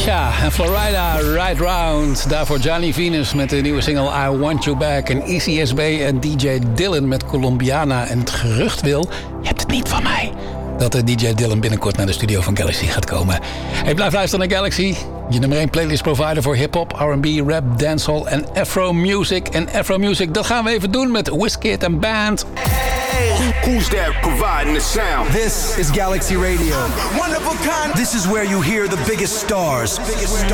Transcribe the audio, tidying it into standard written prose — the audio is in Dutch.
Kesha en Florida Right Round. Daarvoor Johnny Venus met de nieuwe single I Want You Back. En ECSB en DJ Dylan met Colombiana. En het gerucht wil, je hebt het niet van mij, dat de DJ Dylan binnenkort naar de studio van Galaxy gaat komen. Hey, blijf luisteren naar Galaxy. Je nummer 1 playlist provider voor hip-hop, R&B, rap, dancehall en Afro music. En Afro music, dat gaan we even doen met Wizkid en Band. Hey, who's that providing the sound? This is Galaxy Radio. One of a kind. This is where you hear the biggest stars.